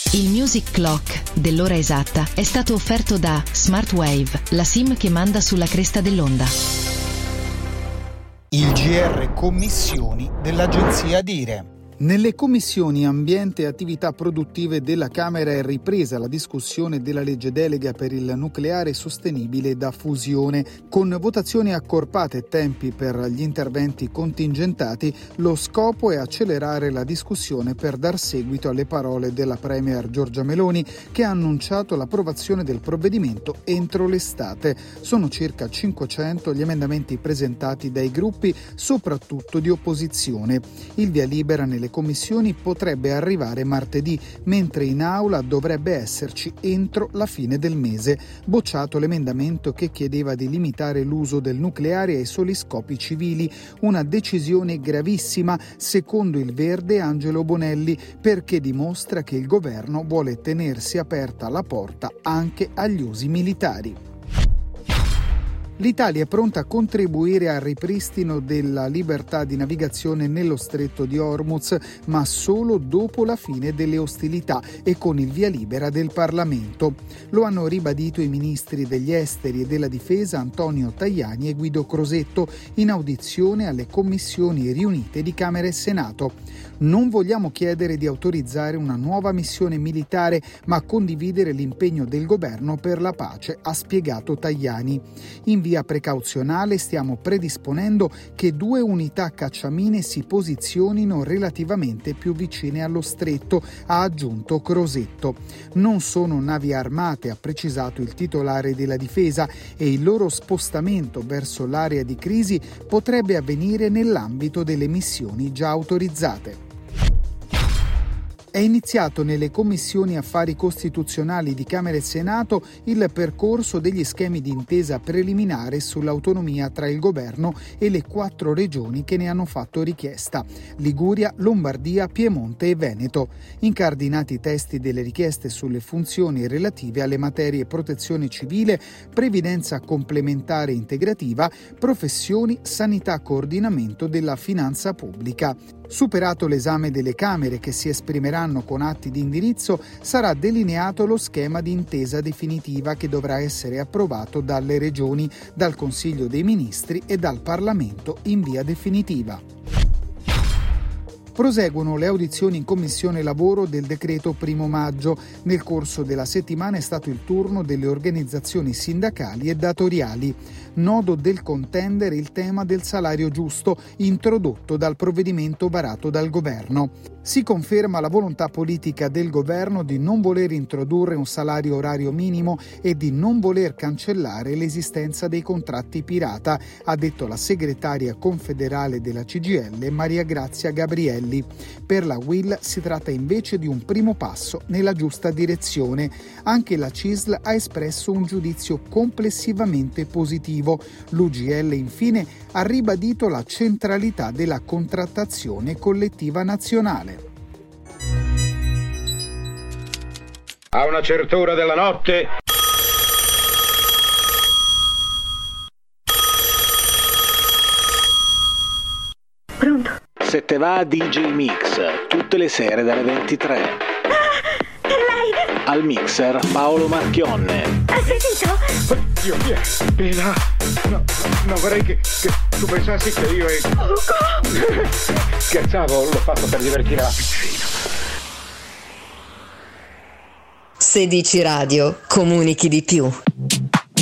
Il Music Clock dell'ora esatta è stato offerto da Smartwave, la SIM che manda sulla cresta dell'onda. Il GR Commissioni dell'agenzia Dire. Nelle commissioni Ambiente e Attività Produttive della Camera è ripresa la discussione della legge delega per il nucleare sostenibile da fusione. Con votazioni accorpate e tempi per gli interventi contingentati, lo scopo è accelerare la discussione per dar seguito alle parole della Premier Giorgia Meloni, che ha annunciato l'approvazione del provvedimento entro l'estate. Sono circa 500 gli emendamenti presentati dai gruppi, soprattutto di opposizione. Il via libera nelle commissioni potrebbe arrivare martedì, mentre in aula dovrebbe esserci entro la fine del mese. Bocciato l'emendamento che chiedeva di limitare l'uso del nucleare ai soli scopi civili, una decisione gravissima secondo il Verde Angelo Bonelli, perché dimostra che il governo vuole tenersi aperta la porta anche agli usi militari. L'Italia è pronta a contribuire al ripristino della libertà di navigazione nello stretto di Hormuz, ma solo dopo la fine delle ostilità e con il via libera del Parlamento. Lo hanno ribadito i ministri degli esteri e della difesa Antonio Tajani e Guido Crosetto in audizione alle commissioni riunite di Camera e Senato. Non vogliamo chiedere di autorizzare una nuova missione militare, ma condividere l'impegno del governo per la pace, ha spiegato Tajani. In via precauzionale stiamo predisponendo che 2 unità cacciamine si posizionino relativamente più vicine allo stretto, ha aggiunto Crosetto. Non sono navi armate, ha precisato il titolare della difesa, e il loro spostamento verso l'area di crisi potrebbe avvenire nell'ambito delle missioni già autorizzate. È iniziato nelle commissioni affari costituzionali di Camera e Senato il percorso degli schemi di intesa preliminare sull'autonomia tra il governo e le 4 regioni che ne hanno fatto richiesta: Liguria, Lombardia, Piemonte e Veneto. Incardinati i testi delle richieste sulle funzioni relative alle materie protezione civile, previdenza complementare integrativa, professioni, sanità, coordinamento della finanza pubblica. Superato l'esame delle Camere, che si esprimeranno con atti di indirizzo, sarà delineato lo schema di intesa definitiva che dovrà essere approvato dalle Regioni, dal Consiglio dei Ministri e dal Parlamento in via definitiva. Proseguono le audizioni in Commissione Lavoro del decreto 1 maggio. Nel corso della settimana è stato il turno delle organizzazioni sindacali e datoriali. Nodo del contendere il tema del salario giusto, introdotto dal provvedimento varato dal governo. Si conferma la volontà politica del governo di non voler introdurre un salario orario minimo e di non voler cancellare l'esistenza dei contratti pirata, ha detto la segretaria confederale della CGIL Maria Grazia Gabrielli. Per la UIL si tratta invece di un primo passo nella giusta direzione. Anche la CISL ha espresso un giudizio complessivamente positivo. L'UGL infine ha ribadito la centralità della contrattazione collettiva nazionale. A una certa ora della notte. Pronto? Se te va DJ Mix, tutte le sere dalle 23. Per lei? Al mixer Paolo Marchionne. Hai sentito? Oddio, Bella. No, non vorrei che tu pensassi che io scherzavo, l'ho fatto per divertire la pizzina. 16 Radio, comunichi di più.